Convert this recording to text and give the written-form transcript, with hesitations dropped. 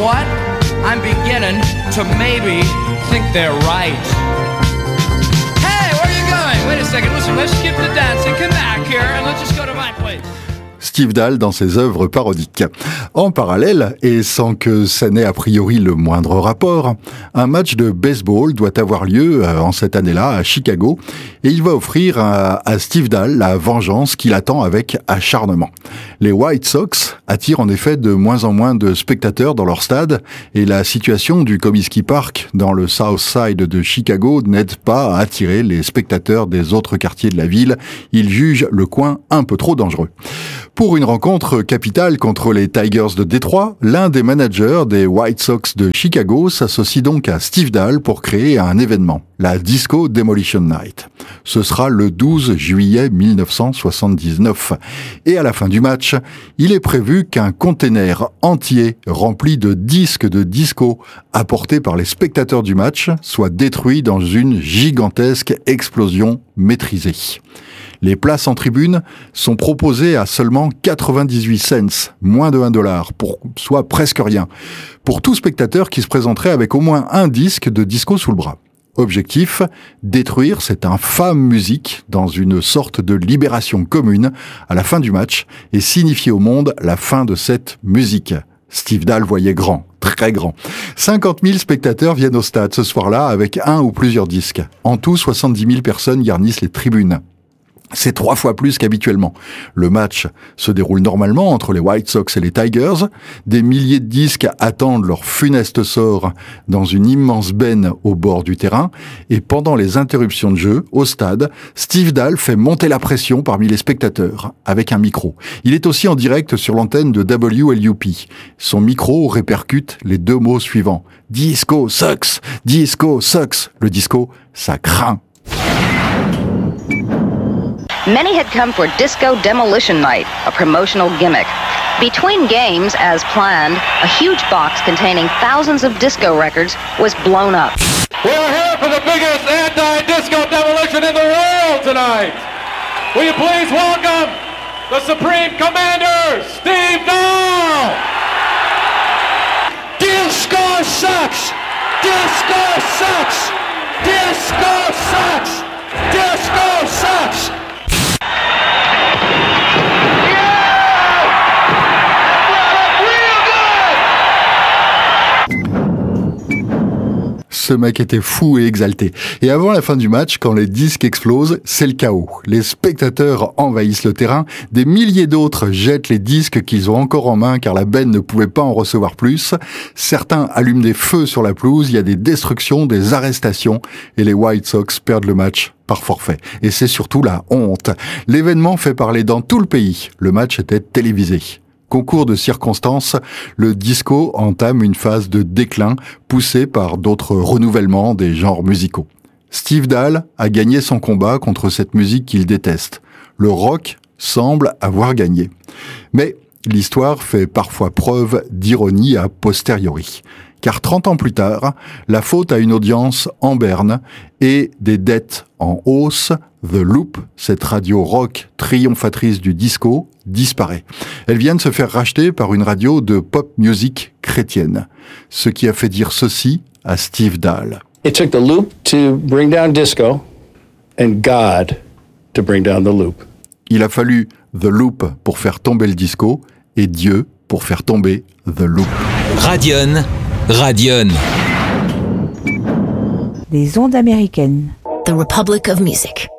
what? I'm beginning to maybe think they're right. Hey, where are you going? Wait a second, listen, let's skip the dancing. Come back here and let's just go to my place. Steve Dahl dans ses œuvres parodiques. En parallèle, et sans que ça n'ait a priori le moindre rapport, un match de baseball doit avoir lieu en cette année-là à Chicago, et il va offrir à Steve Dahl la vengeance qu'il attend avec acharnement. Les White Sox attirent en effet de moins en moins de spectateurs dans leur stade, et la situation du Comiskey Park dans le South Side de Chicago n'aide pas à attirer les spectateurs des autres quartiers de la ville. Ils jugent le coin un peu trop dangereux. Pour une rencontre capitale contre les Tigers de Détroit, l'un des managers des White Sox de Chicago s'associe donc à Steve Dahl pour créer un événement, la Disco Demolition Night. Ce sera le 12 juillet 1979. Et à la fin du match, il est prévu qu'un container entier rempli de disques de disco apportés par les spectateurs du match soit détruit dans une gigantesque explosion maîtrisée. Les places en tribune sont proposées à seulement 98 cents, moins de $1, soit presque rien, pour tout spectateur qui se présenterait avec au moins un disque de disco sous le bras. Objectif, détruire cette infâme musique dans une sorte de libération commune à la fin du match et signifier au monde la fin de cette musique. Steve Dahl voyait grand, très grand. 50 000 spectateurs viennent au stade ce soir-là avec un ou plusieurs disques. En tout, 70 000 personnes garnissent les tribunes. C'est 3 fois plus qu'habituellement. Le match se déroule normalement entre les White Sox et les Tigers. Des milliers de disques attendent leur funeste sort dans une immense benne au bord du terrain. Et pendant les interruptions de jeu, au stade, Steve Dahl fait monter la pression parmi les spectateurs avec un micro. Il est aussi en direct sur l'antenne de WLUP. Son micro répercute les 2 mots suivants. Disco sucks! Disco sucks! Le disco, ça craint. Many had come for Disco Demolition Night, a promotional gimmick. Between games, as planned, a huge box containing thousands of disco records was blown up. We're here for the biggest anti-disco demolition in the world tonight. Will you please welcome the Supreme Commander, Steve Dahl! Disco sucks! Disco sucks! Disco sucks! Disco sucks! Ce mec était fou et exalté. Et avant la fin du match, quand les disques explosent, c'est le chaos. Les spectateurs envahissent le terrain. Des milliers d'autres jettent les disques qu'ils ont encore en main car la benne ne pouvait pas en recevoir plus. Certains allument des feux sur la pelouse. Il y a des destructions, des arrestations. Et les White Sox perdent le match par forfait. Et c'est surtout la honte. L'événement fait parler dans tout le pays. Le match était télévisé. Concours de circonstances, le disco entame une phase de déclin poussée par d'autres renouvellements des genres musicaux. Steve Dahl a gagné son combat contre cette musique qu'il déteste. Le rock semble avoir gagné. Mais l'histoire fait parfois preuve d'ironie a posteriori. Car 30 ans plus tard, la faute à une audience en berne et des dettes en hausse, The Loop, cette radio rock triomphatrice du disco, disparaît. Elle vient de se faire racheter par une radio de pop music chrétienne. Ce qui a fait dire ceci à Steve Dahl. It took the Loop to bring down disco and God to bring down the Loop. Il a fallu The Loop pour faire tomber le disco et Dieu pour faire tomber The Loop. Radion. Les ondes américaines. The Republic of Music.